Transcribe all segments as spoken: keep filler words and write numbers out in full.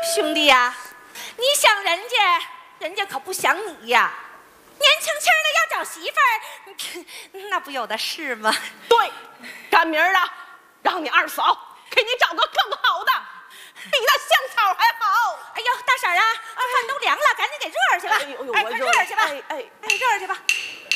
兄弟呀、啊，你想人家，人家可不想你呀。年轻轻的要找媳妇儿，那不有的是吗？ 对，赶明儿了，让你二嫂给你找个更好的，比那香草还好。 哎呦，大婶啊，这饭都凉了，赶紧给热热去吧。 哎呦呦， 哎，快热热去吧。 哎哎哎，热热去吧。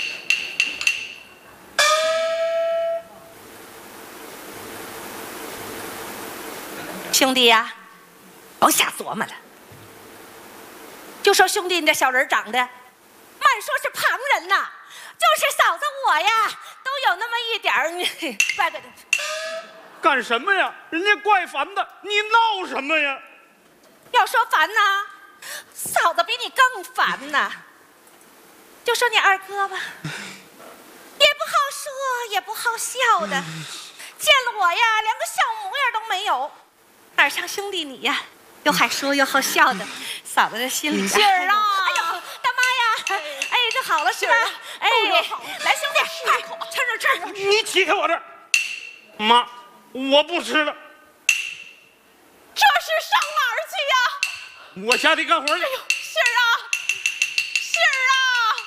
兄弟呀、啊，甭瞎琢磨了。就说兄弟，你这小人长得，慢说是旁人呐，就是嫂子我呀，都有那么一点儿，拜拜。 干什么呀？人家怪烦的，你闹什么呀？ 要说烦呐，嫂子比你更烦呐。就说你二哥吧，也不好说，也不好笑的，见了我呀，连个笑模样都没有，哪像兄弟你呀，又好说又好笑的，嫂子这心里杏儿啊， 哎呦，大妈呀，哎，这好了是吧？哎，来兄弟，快吃着吃着。 你起开我这儿，妈，我不吃了。 这是上哪儿去呀？ 我下地干活去。 哎呦，杏儿啊，杏儿啊，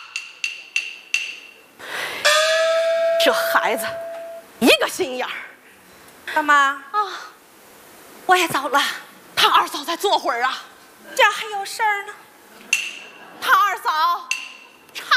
这孩子一个心眼儿。 大妈啊， 我也走了。 他二嫂再坐会儿啊， 这还有事儿呢。 他二嫂